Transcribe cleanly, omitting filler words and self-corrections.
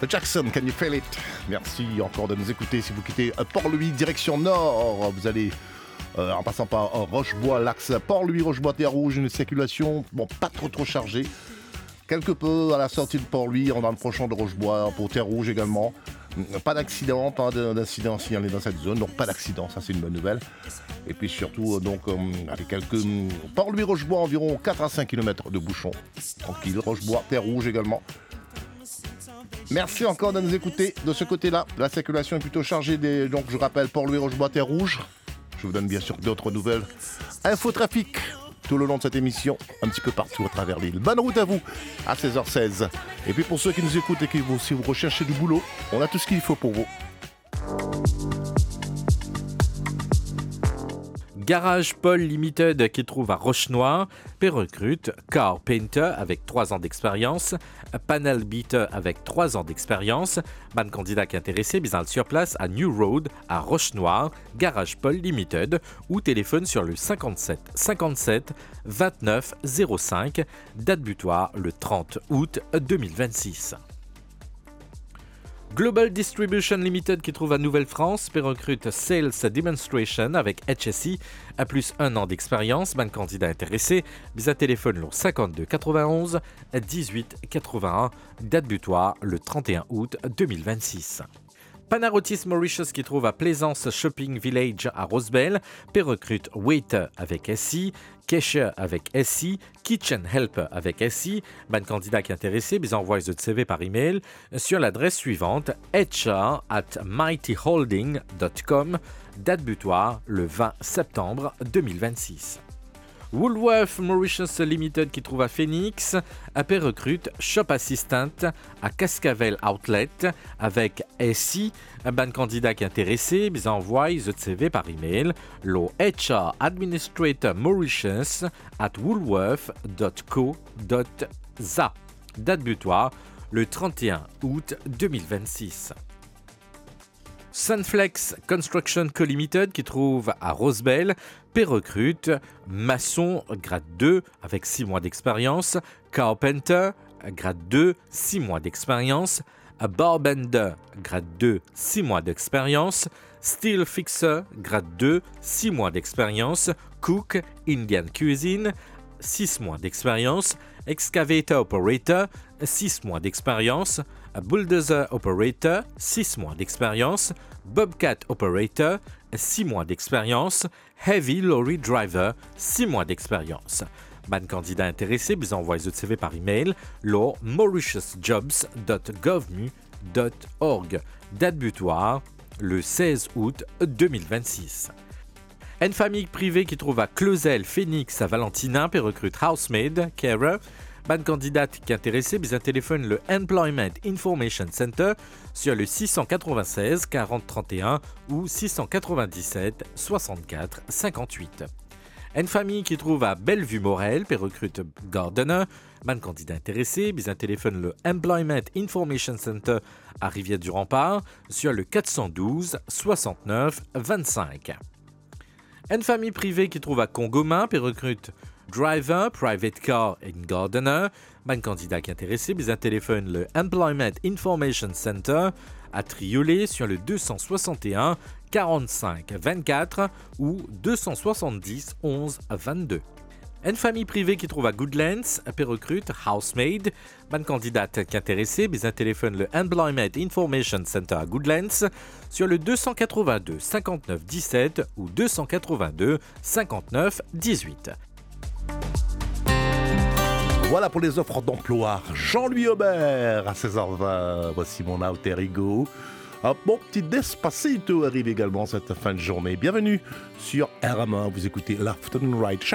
The Jackson, Can You Feel It? Merci encore de nous écouter. Si vous quittez Port-Louis, direction nord, vous allez en passant par Rochebois, l'axe Port-Louis, Rochebois-Terre-Rouge, une circulation pas trop chargée. Quelque peu à la sortie de Port-Louis, en approchant de Rochebois, pour Terre-Rouge également. Pas d'accident, pas d'incident signalé dans cette zone, donc pas d'accident, ça c'est une bonne nouvelle. Et puis surtout, avec quelques Port-Louis, Rochebois, environ 4 à 5 km de bouchons. Tranquille, Rochebois, Terre-Rouge également. Merci encore de nous écouter de ce côté-là. La circulation est plutôt chargée, donc je rappelle Port-Louis, Rochebois, Terre-Rouge. Je vous donne bien sûr d'autres nouvelles. Infotrafic tout le long de cette émission, un petit peu partout à travers l'île. Bonne route à vous, à 16h16. Et puis pour ceux qui nous écoutent et si vous recherchez du boulot, on a tout ce qu'il faut pour vous. Garage Paul Limited qui trouve à Rochenoir, recrute Car Painter avec 3 ans d'expérience, Panel Beater avec 3 ans d'expérience. Ban candidat qui est intéressé, bien sur place à New Road à Rochenoir, Garage Paul Limited ou téléphone sur le 57 57 29 05, date butoir le 30 août 2026. Global Distribution Limited qui trouve à Nouvelle-France, recrute Sales Demonstration avec HSI à plus 1 an d'expérience. Ban candidat intéressé, visa téléphone le 52 91 18 81, date butoir le 31 août 2026. Panarotis Mauritius qui trouve à Plaisance Shopping Village à Rosebel, recrute Waiter avec SI, Cashier avec SI, Kitchen Helper avec SI. Ban candidat qui est intéressé, bien envoie votre CV par email sur l'adresse suivante hr@mightyholding.com, date butoir le 20 septembre 2026. Woolworth Mauritius Limited qui trouve à Phoenix, recrute Shop Assistant à Cascavel Outlet avec SI. Ban candidat qui est intéressé, bien envoie votre CV par email le HR Administrator Mauritius @woolworth.co.za. Date butoir le 31 août 2026. Sunflex Construction Co Limited qui trouve à Rosebel, recrute maçon grade 2 avec 6 mois d'expérience, carpenter grade 2 6 mois d'expérience, barbender grade 2 6 mois d'expérience, steel fixer grade 2 6 mois d'expérience, cook Indian cuisine 6 mois d'expérience, excavator operator 6 mois d'expérience, bulldozer operator 6 mois d'expérience, bobcat operator 6 mois d'expérience, heavy lorry driver 6 mois d'expérience. Ban candidat intéressé, vous envoyez votre CV par email le mauritiusjobs.govmu.org. Date butoir le 16 août 2026. Une famille privée qui trouve à Clausel, Phoenix, à Valentina, recrute housemaid, carer. Ban candidate qui est intéressé, bien téléphone le Employment Information Center sur le 696 40 31 ou 697 64 58. Une famille qui trouve à Bellevue-Morel, recrute gardener. Ban candidat intéressé, bien téléphone le Employment Information Center à Rivière-du-Rempart sur le 412 69 25. Une famille privée qui trouve à Congomain, recrute driver, private car et gardener. Ban candidat qui est intéressé, bien téléphone le Employment Information Center à Triolet sur le 261 45 24 ou 270 11 22. Une famille privée qui trouve à Goodlands, recrute housemaid. Ban candidate qui est intéressé, bien téléphone le Employment Information Center à Goodlands sur le 282 59 17 ou 282 59 18. Voilà pour les offres d'emploi. Jean-Louis Aubert à 16h20. Voici mon alter ego. Un bon petit Despacito arrive également cette fin de journée. Bienvenue sur RMA. Vous écoutez l'Afternoon Ride.